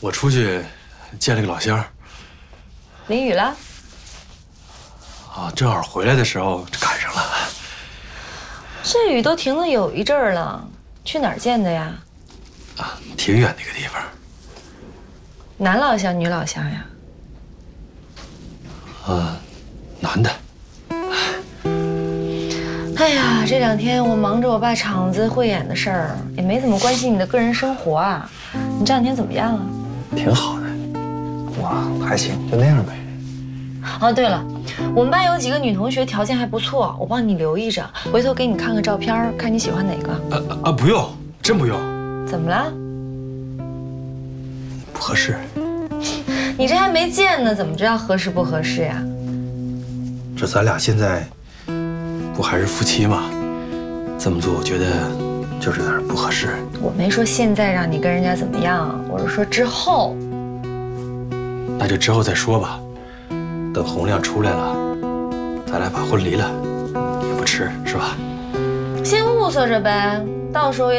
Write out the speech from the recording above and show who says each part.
Speaker 1: 我出去见了个老乡。
Speaker 2: 淋雨了？
Speaker 1: 啊，正好回来的时候赶上了。
Speaker 2: 这雨都停了有一阵儿了，去哪儿见的呀？
Speaker 1: 啊，挺远的一个地方。
Speaker 2: 男老乡女老乡呀？
Speaker 1: 男的。
Speaker 2: 哎呀，这2天我忙着我爸厂子汇演的事儿，也没怎么关心你的个人生活啊。你这2天怎么样啊？
Speaker 1: 挺好的。
Speaker 3: 我还行，就那样呗。
Speaker 2: 哦，对了，我们班有几个女同学条件还不错，我帮你留意着，回头给你看看照片，看你喜欢哪个。
Speaker 1: 不用，真不用。
Speaker 2: 怎么了？
Speaker 1: 不合适。
Speaker 2: 你这还没见呢，怎么知道合适不合适呀？
Speaker 1: 这咱俩现在不还是夫妻吗？这么做我觉得就是有点不合适。
Speaker 2: 我没说现在让你跟人家怎么样，我是说之后。
Speaker 1: 那就之后再说吧。等洪亮出来了，咱俩把婚离了，也不迟，是吧？
Speaker 2: 先物色着呗，到时候也